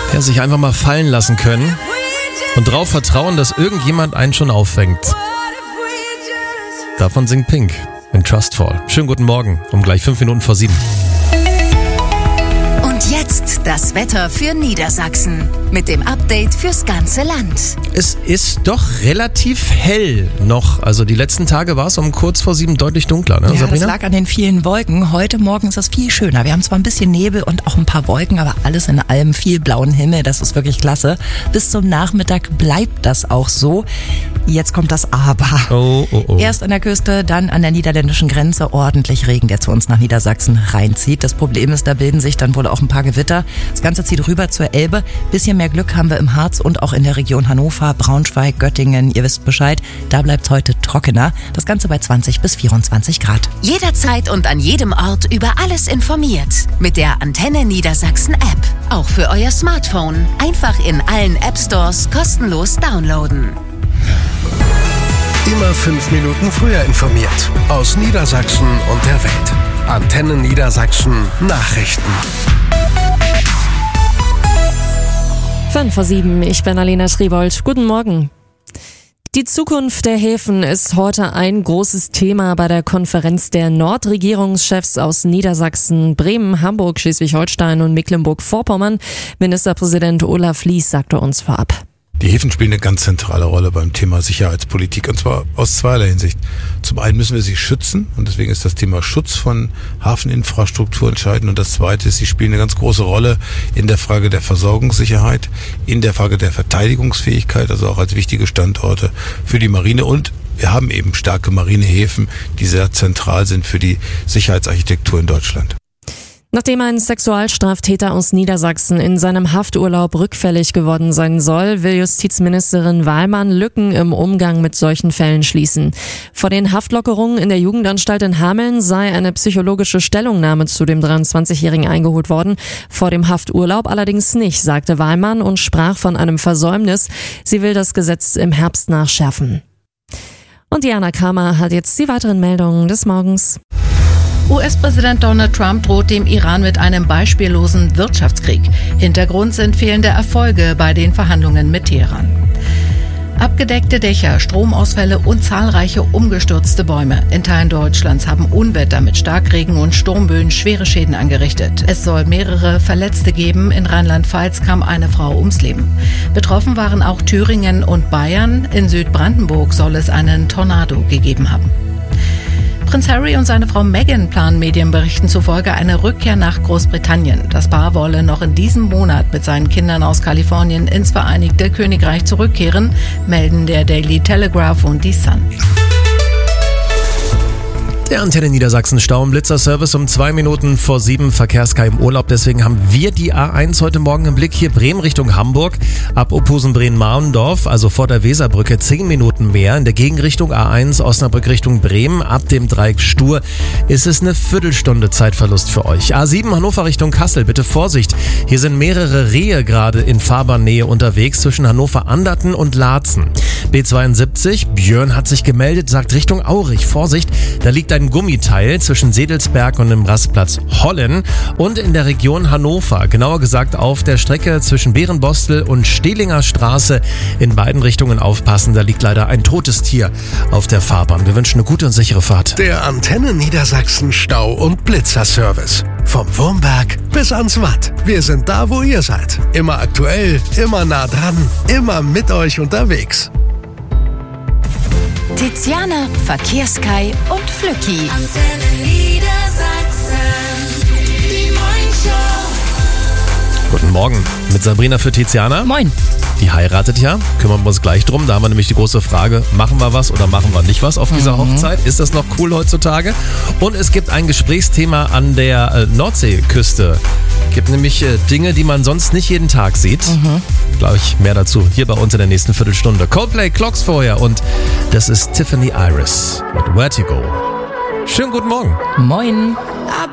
Ja, sich einfach mal fallen lassen können und darauf vertrauen, dass irgendjemand einen schon auffängt. Davon singt Pink in Trustfall. Schönen guten Morgen, um gleich 5 Minuten vor 7. Und jetzt das Wetter für Niedersachsen mit dem Update fürs ganze Land. Es ist doch relativ hell noch. Also die letzten Tage war es um kurz vor 7 deutlich dunkler, ne, Ja, Sabrina? das lag an den vielen Wolken. Heute Morgen ist das viel schöner. Wir haben zwar ein bisschen Nebel und auch ein paar Wolken, aber alles in allem viel blauen Himmel. Das ist wirklich klasse. Bis zum Nachmittag bleibt das auch so. Jetzt kommt das Aber. Oh. Erst an der Küste, dann an der niederländischen Grenze ordentlich Regen, der zu uns nach Niedersachsen reinzieht. Das Problem ist, da bilden sich dann wohl auch ein paar Gewitter. Das Ganze zieht rüber zur Elbe. Bisschen mehr Glück haben wir im Harz und auch in der Region Hannover, Braunschweig, Göttingen. Ihr wisst Bescheid, da bleibt es heute trockener. Das Ganze bei 20 bis 24 Grad. Jederzeit und an jedem Ort über alles informiert. Mit der Antenne Niedersachsen App. Auch für euer Smartphone. Einfach in allen App Stores kostenlos downloaden. Immer 5 Minuten früher informiert. Aus Niedersachsen und der Welt. Antenne Niedersachsen Nachrichten. 5 vor 7, ich bin Alena Schriebold. Guten Morgen. Die Zukunft der Häfen ist heute ein großes Thema bei der Konferenz der Nordregierungschefs aus Niedersachsen, Bremen, Hamburg, Schleswig-Holstein und Mecklenburg-Vorpommern. Ministerpräsident Olaf Lies sagte uns vorab. Die Häfen spielen eine ganz zentrale Rolle beim Thema Sicherheitspolitik, und zwar aus zweierlei Hinsicht. Zum einen müssen wir sie schützen, und deswegen ist das Thema Schutz von Hafeninfrastruktur entscheidend, und das zweite ist, sie spielen eine ganz große Rolle in der Frage der Versorgungssicherheit, in der Frage der Verteidigungsfähigkeit, also auch als wichtige Standorte für die Marine, und wir haben eben starke Marinehäfen, die sehr zentral sind für die Sicherheitsarchitektur in Deutschland. Nachdem ein Sexualstraftäter aus Niedersachsen in seinem Hafturlaub rückfällig geworden sein soll, will Justizministerin Wahlmann Lücken im Umgang mit solchen Fällen schließen. Vor den Haftlockerungen in der Jugendanstalt in Hameln sei eine psychologische Stellungnahme zu dem 23-Jährigen eingeholt worden, vor dem Hafturlaub allerdings nicht, sagte Wahlmann und sprach von einem Versäumnis. Sie will das Gesetz im Herbst nachschärfen. Und Diana Kramer hat jetzt die weiteren Meldungen des Morgens. US-Präsident Donald Trump droht dem Iran mit einem beispiellosen Wirtschaftskrieg. Hintergrund sind fehlende Erfolge bei den Verhandlungen mit Teheran. Abgedeckte Dächer, Stromausfälle und zahlreiche umgestürzte Bäume. In Teilen Deutschlands haben Unwetter mit Starkregen und Sturmböen schwere Schäden angerichtet. Es soll mehrere Verletzte geben. In Rheinland-Pfalz kam eine Frau ums Leben. Betroffen waren auch Thüringen und Bayern. In Südbrandenburg soll es einen Tornado gegeben haben. Prinz Harry und seine Frau Meghan planen Medienberichten zufolge eine Rückkehr nach Großbritannien. Das Paar wolle noch in diesem Monat mit seinen Kindern aus Kalifornien ins Vereinigte Königreich zurückkehren, melden der Daily Telegraph und die Sun. Der Antenne Niedersachsen Stau- und Blitzerservice um 2 Minuten vor 7, Verkehrskai im Urlaub. Deswegen haben wir die A1 heute Morgen im Blick. Hier Bremen Richtung Hamburg, ab Ophusen-Brehn-Marendorf, also vor der Weserbrücke 10 Minuten mehr. In der Gegenrichtung A1 Osnabrück Richtung Bremen, ab dem Dreieck Stur ist es eine Viertelstunde Zeitverlust für euch. A7 Hannover Richtung Kassel, bitte Vorsicht. Hier sind mehrere Rehe gerade in Fahrbahnnähe unterwegs zwischen Hannover-Anderten und Laatzen. B72, Björn hat sich gemeldet, sagt Richtung Aurich. Vorsicht, da liegt ein Gummiteil zwischen Sedelsberg und dem Rastplatz Hollen und in der Region Hannover, genauer gesagt auf der Strecke zwischen Bärenbostel und Stehlinger Straße, in beiden Richtungen aufpassen, da liegt leider ein totes Tier auf der Fahrbahn. Wir wünschen eine gute und sichere Fahrt. Der Antenne Niedersachsen Stau- und Blitzerservice. Vom Wurmberg bis ans Watt. Wir sind da, wo ihr seid. Immer aktuell, immer nah dran, immer mit euch unterwegs. Tiziana, Verkehrskai und Flücki. Antenne Niedersachsen, die Morgenshow. Guten Morgen mit Sabrina für Tiziana. Moin. Die heiratet ja, kümmern wir uns gleich drum. Da haben wir nämlich die große Frage, machen wir was oder machen wir nicht was auf dieser Hochzeit? Ist das noch cool heutzutage? Und es gibt ein Gesprächsthema an der Nordseeküste. Es gibt nämlich Dinge, die man sonst nicht jeden Tag sieht. Glaube ich, mehr dazu hier bei uns in der nächsten Viertelstunde. Coldplay, Clocks vorher, und das ist Tiffany Iris mit Vertigo. Schönen guten Morgen. Moin.